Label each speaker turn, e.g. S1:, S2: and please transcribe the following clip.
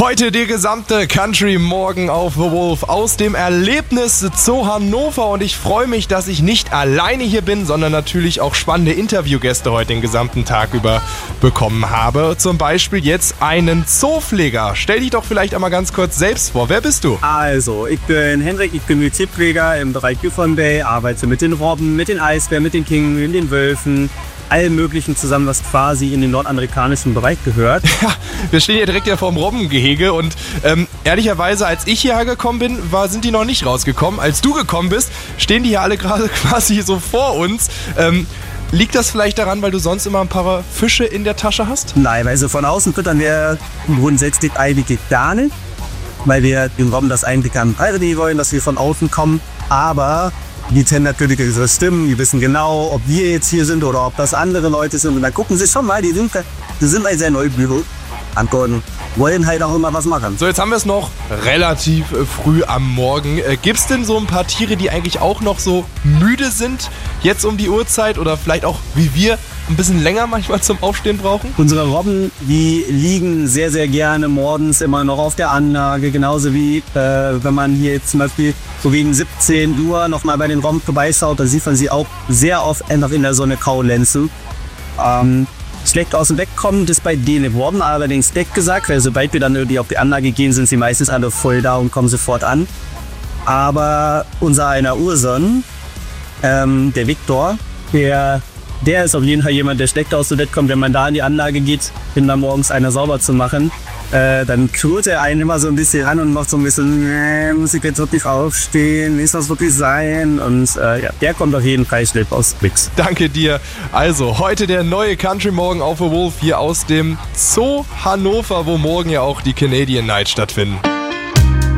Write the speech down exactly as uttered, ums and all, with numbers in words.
S1: Heute die gesamte Country Morgen auf The Wolf aus dem Erlebnis Zoo Hannover und ich freue mich, dass ich nicht alleine hier bin, sondern natürlich auch spannende Interviewgäste heute den gesamten Tag über bekommen habe. Zum Beispiel jetzt einen Zoopfleger. Stell dich doch vielleicht einmal ganz kurz selbst vor. Wer bist du?
S2: Also, ich bin Hendrik, ich bin Tierpfleger im Bereich Yukon Bay, arbeite mit den Robben, mit den Eisbären, mit den Kingen, mit den Wölfen. Allem Möglichen zusammen, was quasi in den nordamerikanischen Bereich gehört.
S1: Ja, wir stehen hier direkt ja vorm Robbengehege und ähm, ehrlicherweise, als ich hierher gekommen bin, war, sind die noch nicht rausgekommen. Als du gekommen bist, stehen die hier alle gerade quasi so vor uns. Ähm, liegt das vielleicht daran, weil du sonst immer ein paar Fische in der Tasche hast?
S2: Nein, also von außen füttern wir grundsätzlich eigentlich gar nicht, weil wir den Robben das eigentlich an beibringen wollen, dass wir von außen kommen, aber die kennen natürlich unsere Stimmen, die wissen genau, ob wir jetzt hier sind oder ob das andere Leute sind. Und dann gucken sie schon mal, die sind, die sind halt sehr neugierig, antworten, wollen halt auch immer was machen.
S1: So, jetzt haben wir es noch relativ äh, früh am Morgen. Äh, Gibt es denn so ein paar Tiere, die eigentlich auch noch so müde sind, jetzt um die Uhrzeit oder vielleicht auch wie wir ein bisschen länger manchmal zum Aufstehen brauchen?
S2: Unsere Robben, die liegen sehr, sehr gerne morgens immer noch auf der Anlage. Genauso wie, äh, wenn man hier jetzt zum Beispiel so gegen siebzehn Uhr nochmal bei den Robben vorbeischaut, dann sieht man sie auch sehr oft einfach in der Sonne kaulenzen. Ähm, schlecht aus dem Weg kommen, das ist bei denen Robben allerdings nicht gesagt, weil sobald wir dann irgendwie auf die Anlage gehen, sind sie meistens alle voll da und kommen sofort an. Aber unser einer Urson, ähm, der Viktor, der Der ist auf jeden Fall jemand, der schlecht aus dem Bett kommt. Wenn man da in die Anlage geht, um dann morgens einer sauber zu machen, äh, dann knurrt er einen immer so ein bisschen an und macht so ein bisschen, äh, muss ich jetzt wirklich aufstehen, ist das wirklich sein? Und äh, ja, der kommt auf jeden Fall schlecht aus dem Mix.
S1: Danke dir. Also, heute der neue Country Morgen auf The Wolf hier aus dem Zoo Hannover, wo morgen ja auch die Canadian Night stattfinden.